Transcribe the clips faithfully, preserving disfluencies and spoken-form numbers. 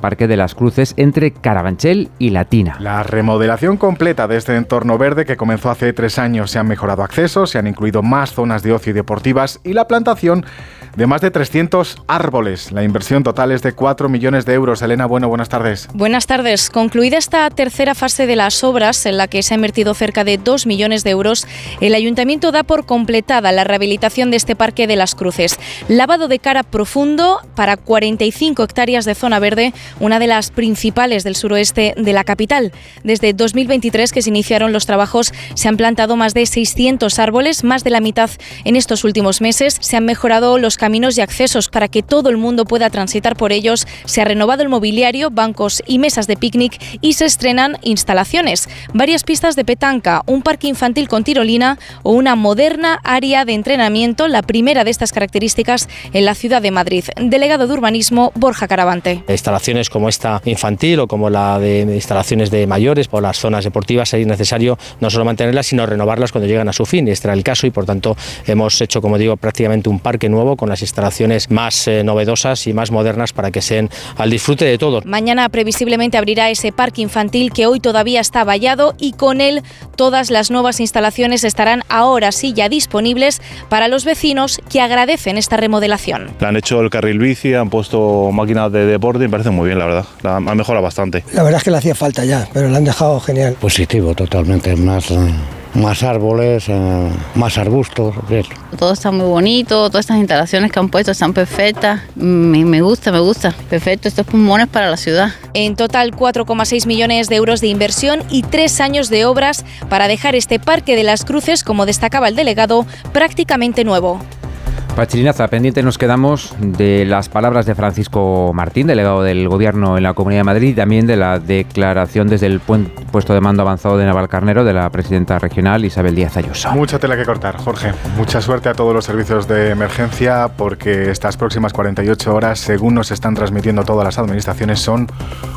Parque de las Cruces entre Carabanchel y Latina. La remodelación completa de este entorno verde, que comenzó hace tres años, se han mejorado accesos, se han incluido más zonas de ocio y deportivas y la plantación de más de trescientos árboles. La inversión total es de cuatro millones de euros. Elena Bueno, buenas tardes. Buenas tardes. Concluida esta tercera fase de las obras, en la que se ha invertido cerca de dos millones de euros, el Ayuntamiento da por completada la rehabilitación de este Parque de las Cruces. Lavado de cara profundo para cuarenta y cinco hectáreas de zona verde, una de las principales del suroeste de la capital. Desde dos mil veintitrés, que se iniciaron los trabajos, se han plantado más de seiscientos árboles, más de la mitad en estos últimos meses. Se han mejorado los caminos y accesos para que todo el mundo pueda transitar por ellos. Se ha renovado el mobiliario, bancos y mesas de picnic y se estrenan instalaciones. Varias pistas de petanca, un parque infantil con tirolina o una moderna área de entrenamiento, la primera de estas características en la ciudad de Madrid. Delegado de Urbanismo, Borja Caravante. Instalaciones como esta infantil o como la de instalaciones de mayores o las zonas deportivas es necesario no solo mantenerlas, sino renovarlas cuando llegan a su fin. Este era el caso y, por tanto, hemos hecho, como digo, prácticamente un parque nuevo con las instalaciones más eh, novedosas y más modernas para que sean al disfrute de todos. Mañana previsiblemente abrirá ese parque infantil que hoy todavía está vallado y con él todas las nuevas instalaciones estarán ahora sí ya disponibles para los vecinos que agradecen esta remodelación. Le han hecho el carril bici, han puesto máquinas de deporte y me parece muy bien, la verdad. La han mejorado bastante. La verdad es que le hacía falta ya, pero la han dejado genial. Positivo, totalmente. Más... Más árboles, eh, más arbustos. Bien. Todo está muy bonito, todas estas instalaciones que han puesto están perfectas. Me, me gusta, me gusta. Perfecto, estos pulmones para la ciudad. En total, cuatro coma seis millones de euros de inversión y tres años de obras para dejar este Parque de las Cruces, como destacaba el delegado, prácticamente nuevo. Pachirinaza, pendientes nos quedamos de las palabras de Francisco Martín, delegado del Gobierno en la Comunidad de Madrid, y también de la declaración desde el puesto de mando avanzado de Navalcarnero de la presidenta regional Isabel Díaz Ayuso. Mucha tela que cortar, Jorge. Mucha suerte a todos los servicios de emergencia, porque estas próximas cuarenta y ocho horas, según nos están transmitiendo todas las administraciones, son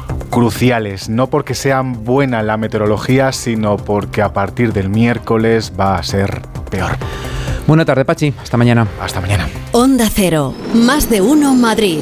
cruciales. No porque sea buena la meteorología, sino porque a partir del miércoles va a ser peor. Buena tarde, Pachi. Hasta mañana. Hasta mañana. Onda Cero. Más de uno Madrid.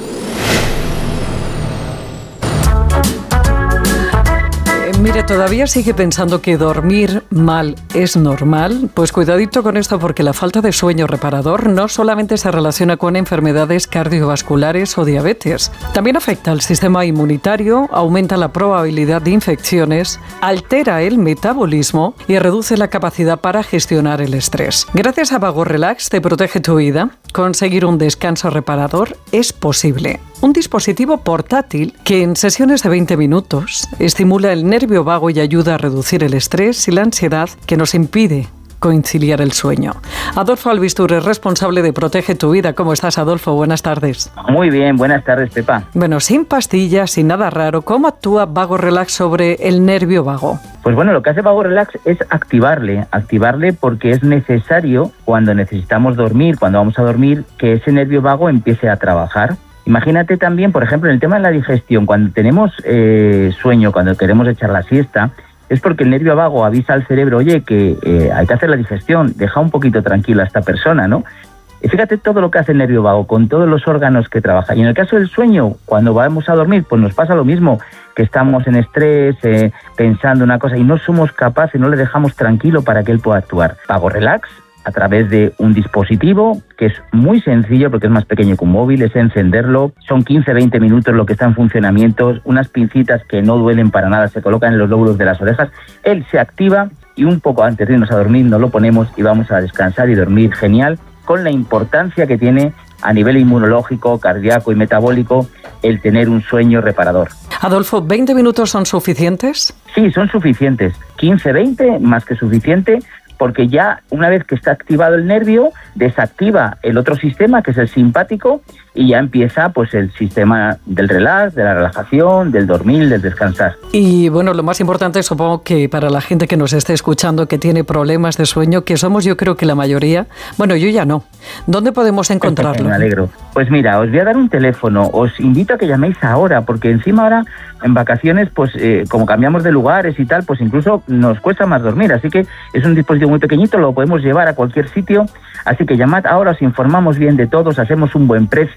Mire, ¿todavía sigue pensando que dormir mal es normal? Pues cuidadito con esto, porque la falta de sueño reparador no solamente se relaciona con enfermedades cardiovasculares o diabetes. También afecta al sistema inmunitario, aumenta la probabilidad de infecciones, altera el metabolismo y reduce la capacidad para gestionar el estrés. Gracias a Vago Relax te protege tu vida. Conseguir un descanso reparador es posible. Un dispositivo portátil que en sesiones de veinte minutos estimula el nervio vago y ayuda a reducir el estrés y la ansiedad que nos impide conciliar el sueño. Adolfo Albistur es responsable de Protege tu Vida. ¿Cómo estás, Adolfo? Buenas tardes. Muy bien, buenas tardes, Pepa. Bueno, sin pastillas, sin nada raro, ¿cómo actúa Vago Relax sobre el nervio vago? Pues bueno, lo que hace Vago Relax es activarle, activarle porque es necesario cuando necesitamos dormir, cuando vamos a dormir, que ese nervio vago empiece a trabajar. Imagínate también, por ejemplo, en el tema de la digestión, cuando tenemos eh, sueño, cuando queremos echar la siesta, es porque el nervio vago avisa al cerebro, oye, que eh, hay que hacer la digestión, deja un poquito tranquila a esta persona, ¿no? Y fíjate todo lo que hace el nervio vago, con todos los órganos que trabaja. Y en el caso del sueño, cuando vamos a dormir, pues nos pasa lo mismo, que estamos en estrés, eh, pensando una cosa, y no somos capaces, no le dejamos tranquilo para que él pueda actuar. Vago Relax, a través de un dispositivo que es muy sencillo porque es más pequeño que un móvil, es encenderlo, son quince a veinte minutos lo que está en funcionamiento, unas pincitas que no duelen para nada, se colocan en los lóbulos de las orejas, él se activa y un poco antes de irnos a dormir nos lo ponemos y vamos a descansar y dormir genial, con la importancia que tiene a nivel inmunológico, cardíaco y metabólico el tener un sueño reparador. Adolfo, ¿veinte minutos son suficientes? Sí, son suficientes, quince a veinte más que suficiente, porque ya una vez que está activado el nervio, desactiva el otro sistema, que es el simpático, y ya empieza pues el sistema del relax, de la relajación, del dormir, del descansar. Y bueno, lo más importante, supongo que para la gente que nos esté escuchando, que tiene problemas de sueño, que somos yo creo que la mayoría, bueno, yo ya no. ¿Dónde podemos encontrarlo? Me alegro. Pues mira, os voy a dar un teléfono, os invito a que llaméis ahora, porque encima ahora en vacaciones, pues eh, como cambiamos de lugares y tal, pues incluso nos cuesta más dormir, así que es un dispositivo muy pequeñito, lo podemos llevar a cualquier sitio, así que llamad ahora, os informamos bien de todo, os hacemos un buen precio,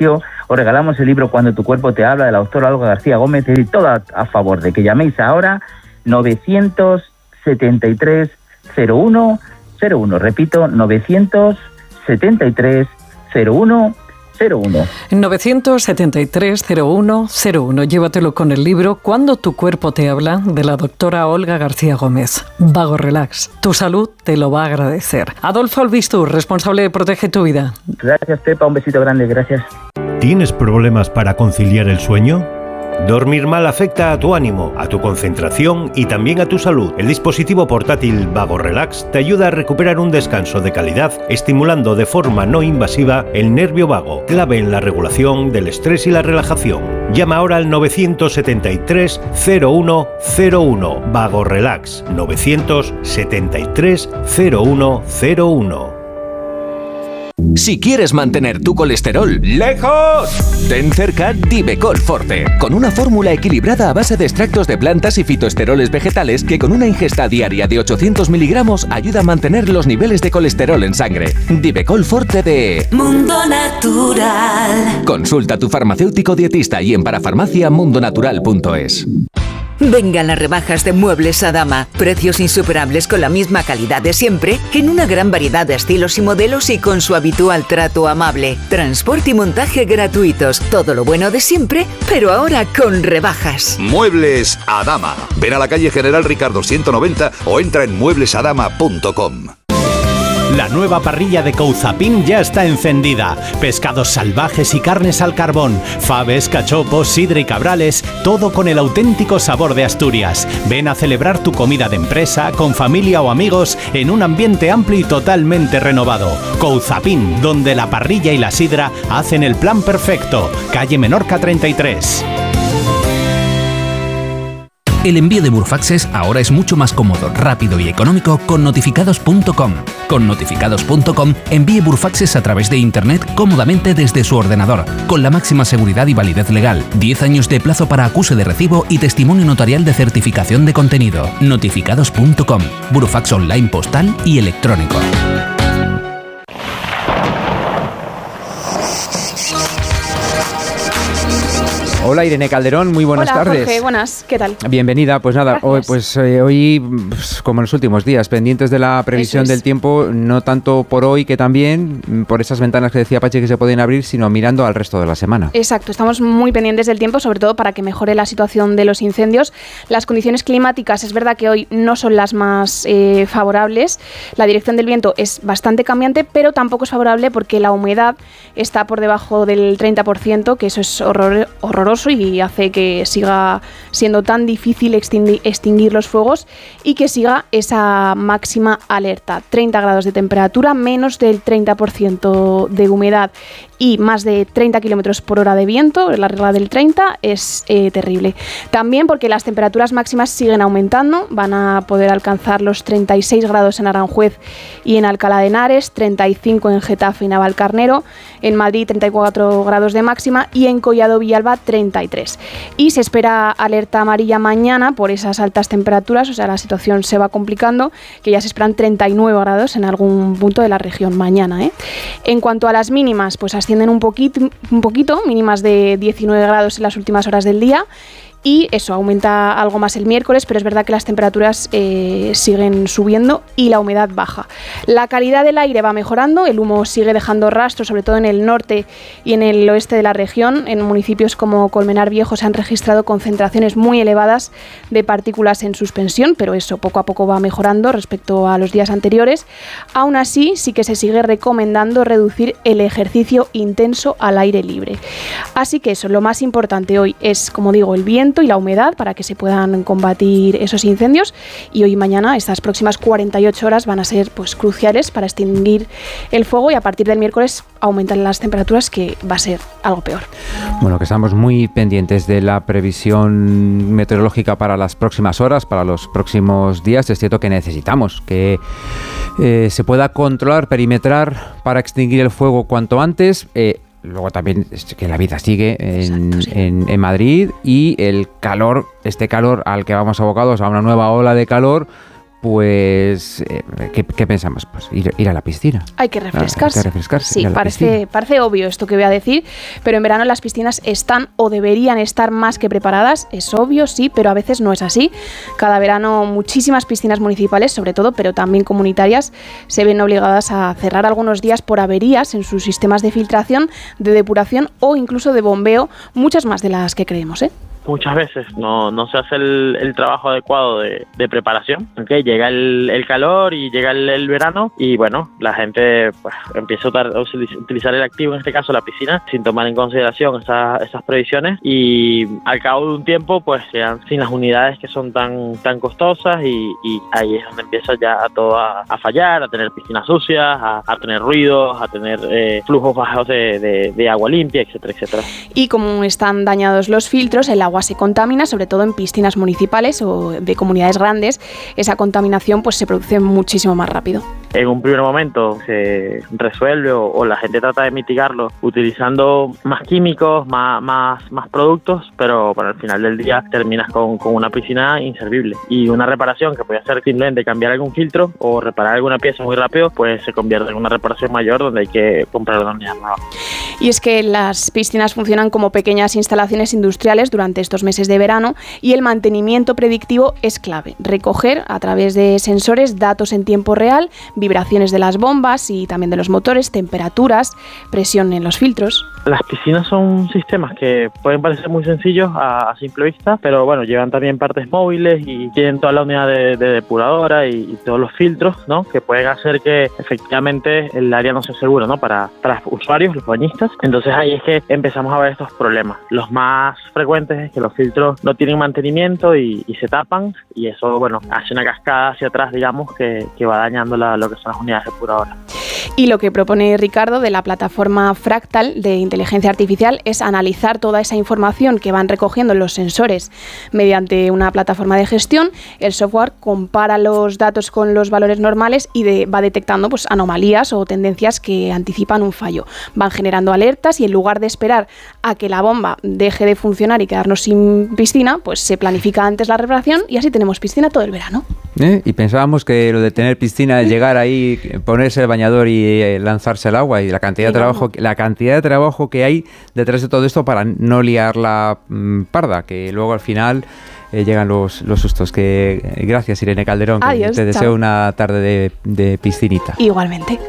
aniversario, os regalamos el libro Cuando tu cuerpo te habla, de la doctora Olga García Gómez, y todo a, a favor de que llaméis ahora novecientos setenta y tres cero uno cero uno. Repito, novecientos setenta y tres cero uno cero uno. novecientos setenta y tres cero uno cero uno. Llévatelo con el libro Cuando tu cuerpo te habla, de la doctora Olga García Gómez. Vago Relax. Tu salud te lo va a agradecer. Adolfo Albistur, responsable de Protege tu Vida. Gracias, Pepa. Un besito grande. Gracias. ¿Tienes problemas para conciliar el sueño? Dormir mal afecta a tu ánimo, a tu concentración y también a tu salud. El dispositivo portátil Vago Relax te ayuda a recuperar un descanso de calidad, estimulando de forma no invasiva el nervio vago, clave en la regulación del estrés y la relajación. Llama ahora al novecientos setenta y tres cero uno cero uno. Vago Relax, novecientos setenta y tres cero uno cero uno. Si quieres mantener tu colesterol lejos, ten cerca Divecol Forte, con una fórmula equilibrada a base de extractos de plantas y fitoesteroles vegetales que con una ingesta diaria de ochocientos miligramos ayuda a mantener los niveles de colesterol en sangre. Divecol Forte de Mundo Natural. Consulta a tu farmacéutico dietista y en parafarmacia mundonatural punto es. Vengan las rebajas de Muebles Adama. Precios insuperables con la misma calidad de siempre, en una gran variedad de estilos y modelos y con su habitual trato amable. Transporte y montaje gratuitos. Todo lo bueno de siempre, pero ahora con rebajas. Muebles Adama. Ven a la calle General Ricardo ciento noventa o entra en muebles adama punto com. La nueva parrilla de Couzapin ya está encendida. Pescados salvajes y carnes al carbón, faves, cachopos, sidra y cabrales, todo con el auténtico sabor de Asturias. Ven a celebrar tu comida de empresa, con familia o amigos, en un ambiente amplio y totalmente renovado. Couzapin, donde la parrilla y la sidra hacen el plan perfecto. Calle Menorca treinta y tres. El envío de Burfaxes ahora es mucho más cómodo, rápido y económico con notificados punto com. Con notificados punto com envíe Burfaxes a través de Internet cómodamente desde su ordenador, con la máxima seguridad y validez legal, diez años de plazo para acuse de recibo y testimonio notarial de certificación de contenido. notificados punto com, Burfax online postal y electrónico. Hola Irene Calderón, muy buenas Hola, tardes. Jorge, buenas, ¿qué tal? Bienvenida, pues nada, hoy, pues eh, hoy, pues, como en los últimos días, pendientes de la previsión es. del tiempo, no tanto por hoy que también, por esas ventanas que decía Pachi que se pueden abrir, sino mirando al resto de la semana. Exacto, estamos muy pendientes del tiempo, sobre todo para que mejore la situación de los incendios. Las condiciones climáticas, es verdad que hoy no son las más eh, favorables, la dirección del viento es bastante cambiante, pero tampoco es favorable porque la humedad está por debajo del treinta por ciento, que eso es horror, horroroso y hace que siga siendo tan difícil extinguir, extinguir los fuegos y que siga esa máxima alerta. treinta grados de temperatura, menos del treinta por ciento de humedad y más de treinta kilómetros por hora de viento, la regla del treinta, es eh, terrible. También porque las temperaturas máximas siguen aumentando, van a poder alcanzar los treinta y seis grados en Aranjuez y en Alcalá de Henares, treinta y cinco en Getafe y Navalcarnero, en Madrid treinta y cuatro grados de máxima y en Collado Villalba treinta y tres. Y se espera alerta amarilla mañana por esas altas temperaturas, o sea, la situación se va complicando, que ya se esperan treinta y nueve grados en algún punto de la región mañana, ¿eh? En cuanto a las mínimas, pues ascienden un poquito, un poquito, mínimas de diecinueve grados en las últimas horas del día. Y eso, aumenta algo más el miércoles, pero es verdad que las temperaturas eh, siguen subiendo y la humedad baja. La calidad del aire va mejorando, el humo sigue dejando rastros, sobre todo en el norte y en el oeste de la región. En municipios como Colmenar Viejo se han registrado concentraciones muy elevadas de partículas en suspensión, pero eso poco a poco va mejorando respecto a los días anteriores. Aún así, sí que se sigue recomendando reducir el ejercicio intenso al aire libre. Así que eso, lo más importante hoy es, como digo, el viento y la humedad para que se puedan combatir esos incendios, y hoy y mañana estas próximas cuarenta y ocho horas van a ser pues cruciales para extinguir el fuego, y a partir del miércoles aumentan las temperaturas, que va a ser algo peor. Bueno, que estamos muy pendientes de la previsión meteorológica para las próximas horas, para los próximos días. Es cierto que necesitamos que eh, se pueda controlar, perimetrar para extinguir el fuego cuanto antes. Eh, Luego también es que la vida sigue en, Exacto, sí. en, en Madrid, y el calor, este calor al que vamos abocados a una nueva ola de calor, pues, eh, ¿qué, ¿qué pensamos? Pues ir, ir a la piscina. Hay que refrescarse. Hay que refrescarse. Sí, parece, parece obvio esto que voy a decir, pero en verano las piscinas están o deberían estar más que preparadas. Es obvio, sí, pero a veces no es así. Cada verano muchísimas piscinas municipales, sobre todo, pero también comunitarias, se ven obligadas a cerrar algunos días por averías en sus sistemas de filtración, de depuración o incluso de bombeo, muchas más de las que creemos, ¿eh? Muchas veces no, no se hace el, el trabajo adecuado de, de preparación. ¿Okay? Llega el, el calor y llega el, el verano y bueno, la gente pues, empieza a utilizar el activo, en este caso la piscina, sin tomar en consideración esas, esas previsiones y al cabo de un tiempo pues quedan sin las unidades que son tan, tan costosas y, y ahí es donde empieza ya a todo a, a fallar, a tener piscinas sucias, a, a tener ruidos, a tener eh, flujos bajos de, de, de agua limpia, etcétera, etcétera. Y como están dañados los filtros, el agua se contamina, sobre todo en piscinas municipales o de comunidades grandes. Esa contaminación pues se produce muchísimo más rápido. En un primer momento se resuelve o, o la gente trata de mitigarlo utilizando más químicos, más, más, más productos, pero bueno, al final del día terminas con, con una piscina inservible. Y una reparación que puede ser simplemente cambiar algún filtro o reparar alguna pieza muy rápido, pues se convierte en una reparación mayor donde hay que comprar una unidad nueva. Y es que las piscinas funcionan como pequeñas instalaciones industriales durante estos meses de verano y el mantenimiento predictivo es clave. Recoger a través de sensores datos en tiempo real, vibraciones de las bombas y también de los motores, temperaturas, presión en los filtros. Las piscinas son sistemas que pueden parecer muy sencillos a, a simple vista, pero bueno, llevan también partes móviles y tienen toda la unidad de, de depuradora y, y todos los filtros, ¿no? Que pueden hacer que efectivamente el área no sea segura, ¿no? Para, para los usuarios, los bañistas. Entonces ahí es que empezamos a ver estos problemas. Los más frecuentes es que los filtros no tienen mantenimiento y, y se tapan y eso, bueno, hace una cascada hacia atrás, digamos, que, que va dañando la, lo que son las unidades depuradoras. Y lo que propone Ricardo de la plataforma Fractal de inteligencia artificial es analizar toda esa información que van recogiendo los sensores mediante una plataforma de gestión. El software compara los datos con los valores normales y de, va detectando pues, anomalías o tendencias que anticipan un fallo. Van generando alertas y en lugar de esperar a que la bomba deje de funcionar y quedarnos sin piscina, pues se planifica antes la reparación y así tenemos piscina todo el verano. ¿Eh? Y pensábamos que lo de tener piscina es llegar ahí, ponerse el bañador y eh, lanzarse al agua y la cantidad de trabajo, la cantidad de trabajo que hay detrás de todo esto para no liar la mmm, parda, que luego al final eh, llegan los, los sustos. Que eh, gracias, Irene Calderón. Adiós, que te deseo chao. Una tarde de, de piscinita. Igualmente.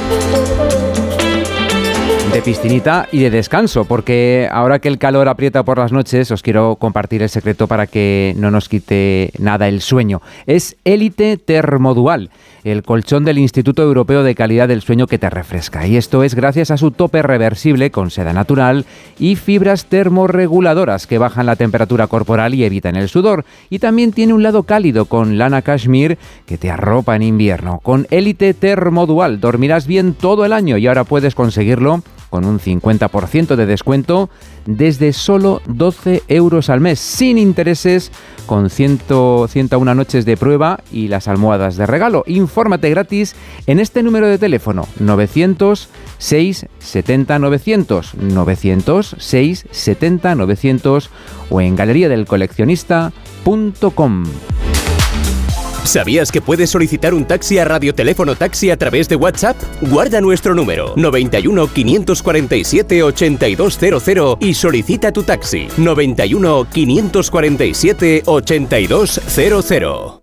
De piscinita y de descanso, porque ahora que el calor aprieta por las noches, os quiero compartir el secreto para que no nos quite nada el sueño. Es Élite Termodual, el colchón del Instituto Europeo de Calidad del Sueño que te refresca. Y esto es gracias a su tope reversible con seda natural y fibras termorreguladoras que bajan la temperatura corporal y evitan el sudor. Y también tiene un lado cálido con lana cashmere que te arropa en invierno. Con Élite Termodual dormirás bien todo el año y ahora puedes conseguirlo con un cincuenta por ciento de descuento desde solo doce euros al mes, sin intereses, con ciento uno noches de prueba y las almohadas de regalo. Infórmate gratis en este número de teléfono, novecientos seis setenta novecientos, novecientos seis setenta novecientos o en galería del coleccionista punto com. ¿Sabías que puedes solicitar un taxi a Radioteléfono Taxi a través de WhatsApp? Guarda nuestro número noventa y uno, quinientos cuarenta y siete, ochenta y dos cero cero y solicita tu taxi noventa y uno, quinientos cuarenta y siete, ochenta y dos cero cero.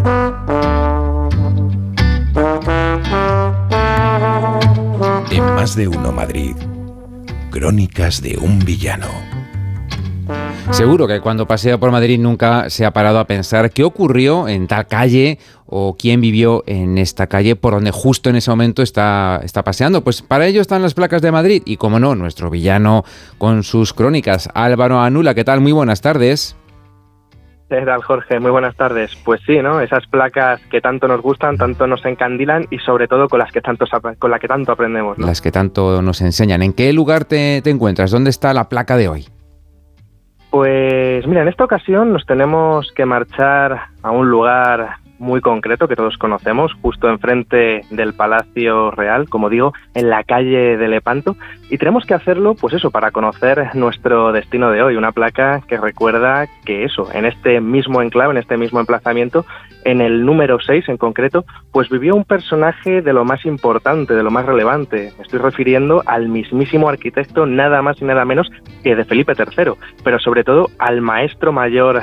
En Más de Uno Madrid, crónicas de un villano. Seguro que cuando pasea por Madrid nunca se ha parado a pensar qué ocurrió en tal calle o quién vivió en esta calle por donde justo en ese momento está, está paseando. Pues para ello están las placas de Madrid y, como no, nuestro villano con sus crónicas. Álvaro Anula, ¿qué tal? Muy buenas tardes. ¿Qué tal, Jorge? Muy buenas tardes. Pues sí, ¿no? Esas placas que tanto nos gustan, tanto nos encandilan y sobre todo con las que tanto, con las que tanto aprendemos, ¿no? Las que tanto nos enseñan. ¿En qué lugar te, te encuentras? ¿Dónde está la placa de hoy? Pues mira, en esta ocasión nos tenemos que marchar a un lugar muy concreto que todos conocemos, justo enfrente del Palacio Real, como digo, en la calle de Lepanto, y tenemos que hacerlo, pues eso, para conocer nuestro destino de hoy, una placa que recuerda que eso, en este mismo enclave, en este mismo emplazamiento, en el número seis en concreto, pues vivió un personaje de lo más importante, de lo más relevante. Me estoy refiriendo al mismísimo arquitecto, nada más y nada menos que de Felipe tercero, pero sobre todo al maestro mayor